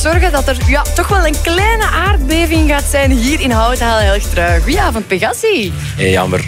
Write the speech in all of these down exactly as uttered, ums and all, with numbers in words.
zorgen dat er ja, toch wel een kleine aardbeving gaat zijn hier in Houthalen-Helchtrui. Goedenavond, Pegassi. Hey, Amber.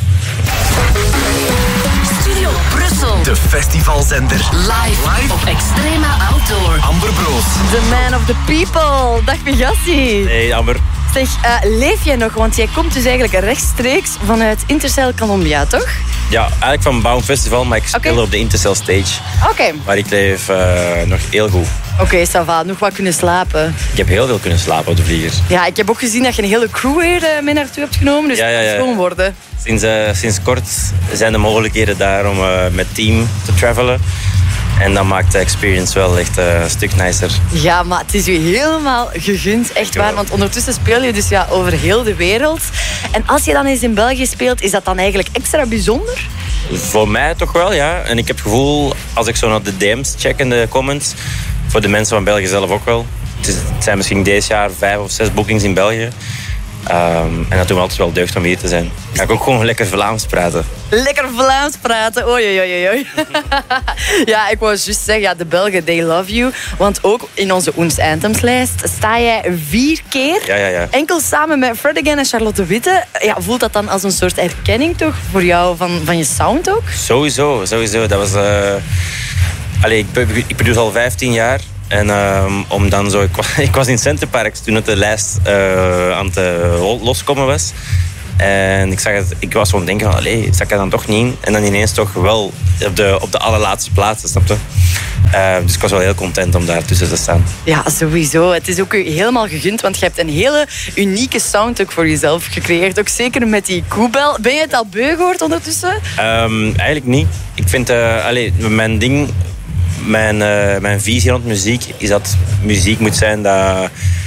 Studio Brussel. De festivalzender. Live, Live. op Extrema Outdoor. Amber Broos. The man of the people. Dag, Pegassi. Hey, Amber. Zeg, uh, leef jij nog? Want jij komt dus eigenlijk rechtstreeks vanuit Intercell Colombia, toch? Ja, eigenlijk van Baum Festival, maar ik speel okay. op de Intercell Stage. Oké. Okay. Maar ik leef uh, nog heel goed. Oké, okay, ça va. Nog wat kunnen slapen. Ik heb heel veel kunnen slapen op de vlieger. Ja, ik heb ook gezien dat je een hele crew hier uh, mee naartoe hebt genomen. Dus ja, ja, ja. het kan schoon worden. Sinds, uh, sinds kort zijn de mogelijkheden daar om uh, met team te travelen. En dat maakt de experience wel echt uh, een stuk nicer. Ja, maar het is u helemaal gegund, echt waar. Want ondertussen speel je dus ja, over heel de wereld. En als je dan eens in België speelt, is dat dan eigenlijk extra bijzonder? Voor mij toch wel, ja. En ik heb het gevoel, als ik zo naar de D M's check in de comments, voor de mensen van België zelf ook wel. Het, is, het zijn misschien deze jaar vijf of zes boekings in België. Um, en dat doet me altijd wel deugd om hier te zijn. Ga ik ook gewoon lekker Vlaams praten. Lekker Vlaams praten, oei oei oei oei. Ja, ik wou juist zeggen, ja, de Belgen, they love you. Want ook in onze Oens Anthemslijst sta jij vier keer. Ja, ja, ja. Enkel samen met Fred Again en Charlotte Witte. Ja, voelt dat dan als een soort erkenning toch voor jou van, van je sound ook? Sowieso, sowieso. Dat was... Uh... Allee, ik, ik produce al vijftien jaar. En um, om dan zo... Ik was, ik was in Centerparks toen het de lijst uh, aan het uh, loskomen was. En ik, zag het, ik was gewoon denken van... Allee, zag ik er dan toch niet in? En dan ineens toch wel op de, op de allerlaatste plaats, snap je? Uh, dus ik was wel heel content om daar tussen te staan. Ja, sowieso. Het is ook u helemaal gegund, want je hebt een hele unieke sound ook voor jezelf gecreëerd. Ook zeker met die koebel. Ben je het al beu gehoord ondertussen? Um, eigenlijk niet. Ik vind... Uh, allee, mijn ding... Mijn, uh, mijn visie rond muziek is dat muziek moet zijn dat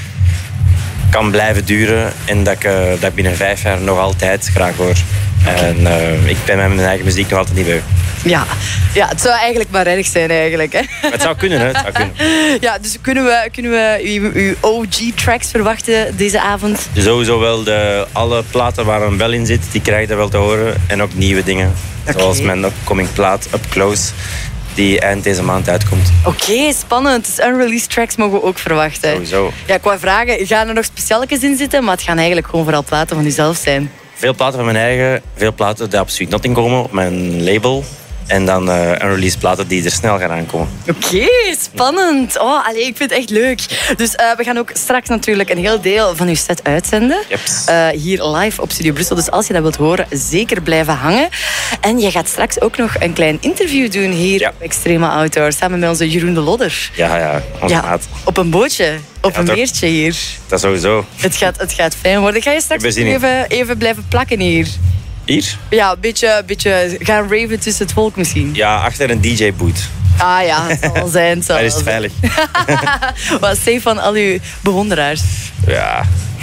kan blijven duren en dat ik, uh, dat ik binnen vijf jaar nog altijd graag hoor. Okay. En uh, ik ben met mijn eigen muziek nog altijd niet beu. Ja. ja, het zou eigenlijk maar erg zijn eigenlijk. Hè? Het zou kunnen, hè? Het zou kunnen. Ja, dus kunnen we, kunnen we uw, uw O G-tracks verwachten deze avond? Sowieso wel de, alle platen waar een bel in zit, die krijg je wel te horen. En ook nieuwe dingen. Okay. Zoals mijn upcoming plaat, Up Close, die eind deze maand uitkomt. Oké, okay, spannend. Dus unreleased tracks mogen we ook verwachten. Sowieso. Ja, ik wou vragen, gaan er nog specialekes in zitten? Maar het gaan eigenlijk gewoon vooral platen van jezelf zijn. Veel platen van mijn eigen, veel platen die op Sweet Nothing komen, op mijn label. En dan uh, unreleased platen die er snel gaan aankomen. Oké, okay, spannend. Oh, allee, ik vind het echt leuk. Dus uh, we gaan ook straks natuurlijk een heel deel van uw set uitzenden. Jeps. Uh, hier live op Studio Brussel. Dus als je dat wilt horen, zeker blijven hangen. En je gaat straks ook nog een klein interview doen hier ja. op Extrema Outdoor. Samen met onze Jeroen de Lodder. Ja, ja, onze ja, maat. op een bootje. Op ja, een toch? meertje hier. Dat sowieso. Het gaat, het gaat fijn worden. Ga je straks even, even blijven plakken hier? Hier? Ja, een beetje, beetje gaan raven tussen het volk misschien. Ja, achter een D J-boot. Ah ja, het zal wel zijn. Het zal Daar is het zijn. veilig. Wat safe van al uw bewonderaars. Ja.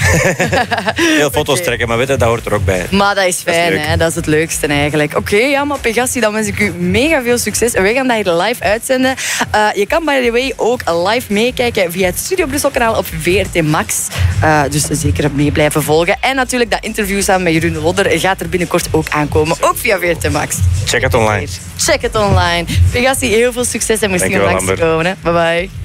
Heel foto's okay. trekken, maar weet je, dat hoort er ook bij. Maar dat is fijn, dat is, hè? Dat is het leukste eigenlijk. Oké, okay, ja, maar Pegassi, dan wens ik u mega veel succes. En wij gaan dat hier live uitzenden. Uh, je kan, by the way, ook live meekijken via het Studio Brussel kanaal op V R T Max. Uh, dus zeker mee blijven volgen. En natuurlijk dat interview samen met Jeroen de Lodder gaat er binnenkort ook aankomen. Ook via V R T Max. Check het online. Check het online. Pegassi, heel veel succes en merci om langs te komen. Bye bye.